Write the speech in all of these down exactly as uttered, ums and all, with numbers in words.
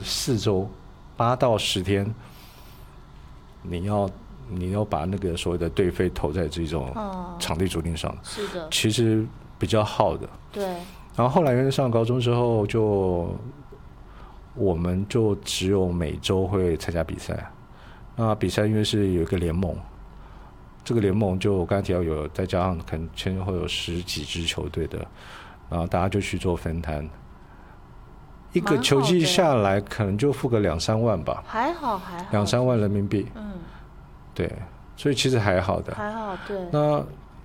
四周八到十天，你要你要把那个所谓的队费投在这种场地租赁上， 是的， 其实比较耗的。 对。 然后后来因为上高中之后就。我们就只有每周会参加比赛，那比赛因为是有一个联盟，这个联盟就我刚才提到有再加上可能前后会有十几支球队的，然后大家就去做分摊，一个球季下来可能就付个两三万吧， 还好还好， 两三万人民币， 嗯， 对，所以其实还好的， 还好对。 那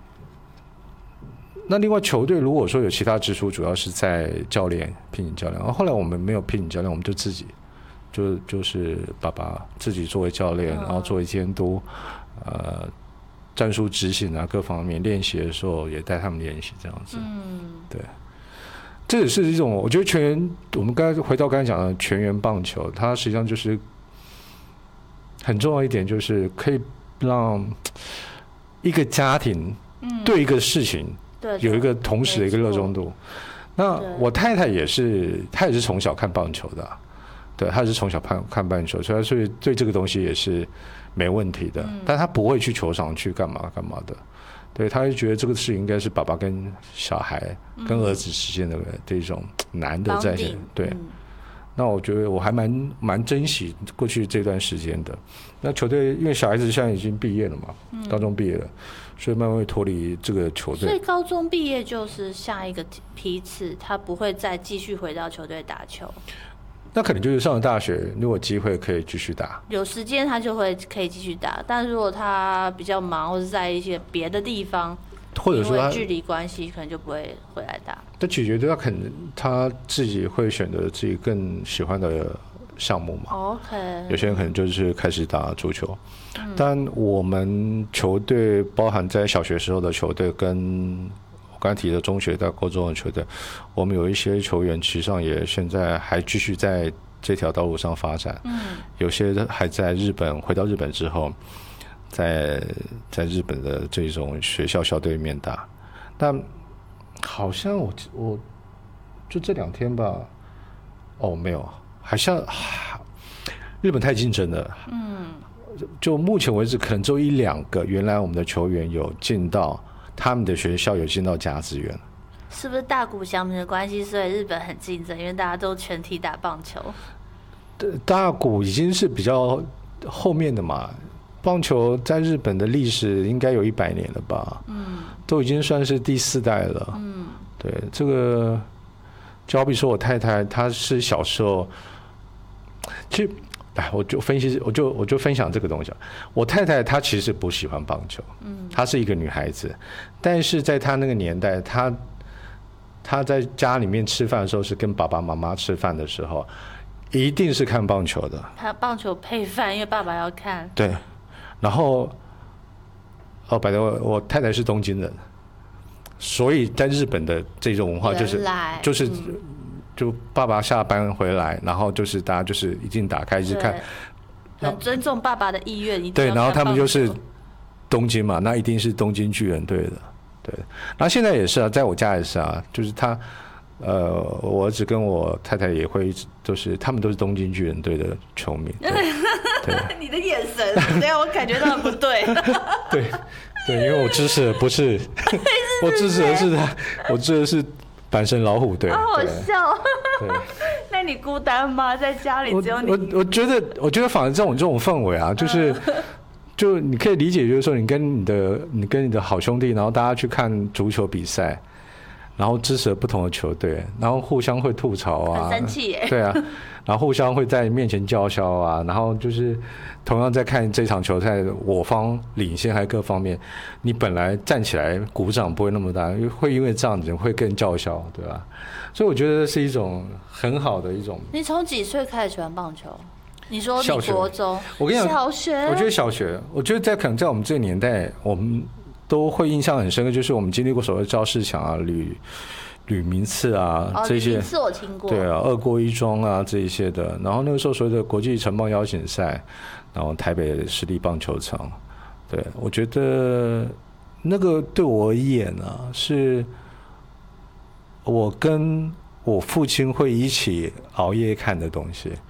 那另外球队如果说有其他支出，主要是在教练聘请教练，然后后来我们没有聘请教练，我们就自己就就是爸爸自己作为教练，然后作为监督，呃，战术执行啊各方面练习的时候也带他们练习这样子，嗯，对，这也是一种我觉得全员，我们刚才回到刚才讲的全员棒球，它实际上就是很重要一点，就是可以让一个家庭对一个事情。有一个同时的一个热衷度。那我太太也是，她也是从小看棒球的，对，她也是从小看看棒球，所以所以对这个东西也是没问题的。但她不会去球场去干嘛干嘛的，对，她就觉得这个事情应该是爸爸跟小孩、跟儿子之间的这种难的在线，对。那我觉得我还蛮蛮珍惜过去这段时间的。那球队因为小孩子现在已经毕业了嘛，嗯、高中毕业了，所以慢慢会脱离这个球队。 所以高中毕业就是下一个批次，他不会再继续回到球队打球。 那可能就是上了大学，如果机会可以继续打， 有时间他就会可以继续打。但如果他比较忙，或者在一些别的地方。 或者说因为距离关系，可能就不会回来打。 这取决于他可能他自己会选择自己更喜欢的项目嘛。 OK。有些人可能就是开始打足球，嗯、但我们球队包含在小学时候的球队，跟我刚才提的中学到高中的球队，我们有一些球员，其实上也现在还继续在这条道路上发展。嗯。有些还在日本，回到日本之后。在在日本的这种学校校队里面打，但好像我我就这两天吧，哦没有，好像日本太竞争了，嗯，就目前为止可能只有一两个原来我们的球员有进到他们的学校有进到甲子园， 是不是大谷翔平的关系，所以日本很竞争，因为大家都全体打棒球。 大谷已经是比较后面的嘛。棒球在日本的历史应该有一百年了吧？嗯，都已经算是第四代了。嗯，对，这个就好比说我太太，她是小时候，其实，哎，我就分析，我就我就分享这个东西。我太太她其实不喜欢棒球，嗯，她是一个女孩子，但是在她那个年代，她她在家里面吃饭的时候是跟爸爸妈妈吃饭的时候，一定是看棒球的。 她棒球配饭，因为爸爸要看。 对。然后，哦，百我我太太是东京人，所以在日本的这种文化就是就是、嗯、就爸爸下班回来，然后就是大家就是一定打开一直看， 很尊重爸爸的意愿。 对，然后他们就是东京嘛，那一定是东京巨人队的，对。然后现在也是啊，在我家也是啊，就是他。呃，我儿子跟我太太也会，就是他们都是东京巨人队的球迷。对，对你的眼神，对我感觉到不对。 对，对，因为我支持的不是，我支持的是他，我支持的是阪神老虎队。 好好笑。对，那你孤单吗？在家里只有你？ 我我我觉得，我觉得反正这种这种氛围啊，就是。就你可以理解，就是说你跟你的你跟你的好兄弟，然后大家去看足球比赛。然后支持不同的球队，然后互相会吐槽啊， 很生气耶。 对啊，然后互相会在面前叫嚣啊，然后就是同样在看这场球赛，我方领先还各方面，你本来站起来鼓掌不会那么大，会因为这样子会更叫嚣，对吧？所以我觉得是一种很好的一种。 你从几岁开始喜欢棒球？你说你国中， 我跟你讲， 小学， 我觉得小学，我觉得在可能在我们这个年代，我们。都会印象很深刻，就是我们经历过所谓赵世强啊、吕吕明次啊、 哦、 这些， 吕明次我听过， 对啊，二郭一庄啊这一些的。然后那个时候所谓的国际城棒邀请赛，然后台北市立棒球场，对，我觉得那个对我而言啊，是我跟我父亲会一起熬夜看的东西。